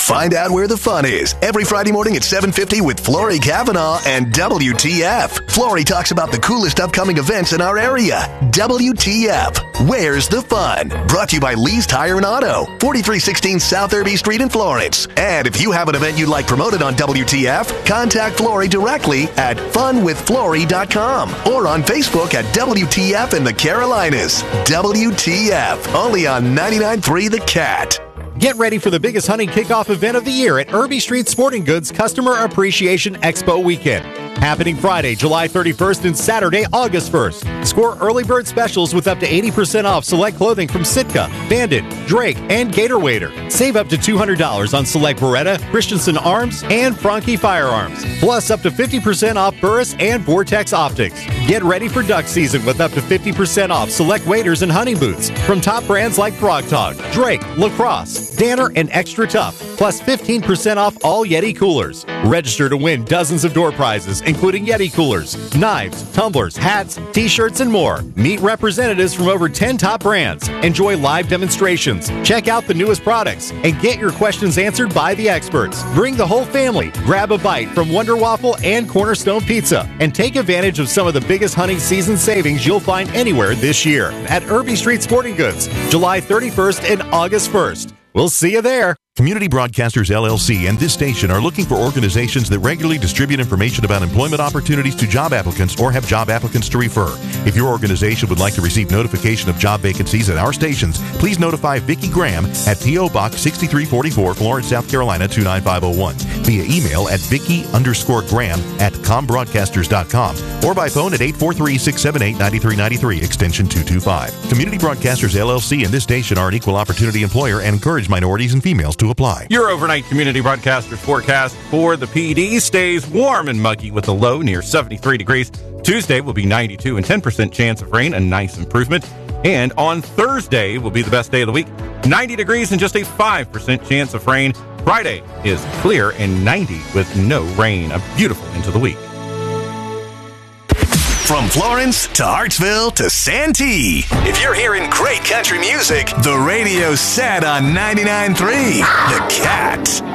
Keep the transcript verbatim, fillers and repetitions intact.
Find out where the fun is every Friday morning at seven fifty with Flory Cavanaugh and W T F. Flory talks about the coolest upcoming events in our area. W T F, where's the fun? Brought to you by Lee's Tire and Auto, forty-three sixteen South Irby Street in Florence. And if you have an event you'd like promoted on W T F, contact Flory directly at fun with flory dot com or on Facebook at W T F in the Carolinas. W T F, only on ninety-nine point three The Cat. Get ready for the biggest hunting kickoff event of the year at Irby Street Sporting Goods Customer Appreciation Expo Weekend. Happening Friday, July thirty-first and Saturday, August first. Score early bird specials with up to eighty percent off select clothing from Sitka, Bandit, Drake, and Gator Wader. Save up to two hundred dollars on select Beretta, Christensen Arms, and Franke firearms. Plus up to fifty percent off Burris and Vortex Optics. Get ready for duck season with up to fifty percent off select waders and hunting boots from top brands like Frog Talk, Drake, Lacrosse, Danner, and Extra Tough. Plus fifteen percent off all Yeti coolers. Register to win dozens of door prizes, including Yeti coolers, knives, tumblers, hats, t-shirts, and more. Meet representatives from over ten top brands. Enjoy live demonstrations. Check out the newest products and get your questions answered by the experts. Bring the whole family. Grab a bite from Wonder Waffle and Cornerstone Pizza and take advantage of some of the biggest hunting season savings you'll find anywhere this year at Irby Street Sporting Goods, July thirty-first and August first. We'll see you there. Community Broadcasters L L C and this station are looking for organizations that regularly distribute information about employment opportunities to job applicants or have job applicants to refer. If your organization would like to receive notification of job vacancies at our stations, please notify Vicki Graham at P O. Box sixty-three forty-four, Florence, South Carolina two nine five oh one, via email at Vicki underscore Graham at combroadcasters dot com or by phone at eight four three, six seven eight, nine three nine three, extension two two five. Community Broadcasters L L C and this station are an equal opportunity employer and encourage minorities and females to apply. Your overnight Community Broadcasters forecast for the P D stays warm and muggy with a low near seventy-three degrees. Tuesday will be ninety-two and ten percent chance of rain, a nice improvement. And on Thursday will be the best day of the week, ninety degrees and just a five percent chance of rain. Friday is clear and ninety with no rain. A beautiful end to the week. From Florence to Hartsville to Santee. If you're hearing great country music, the radio's set on ninety-nine point three The Cat.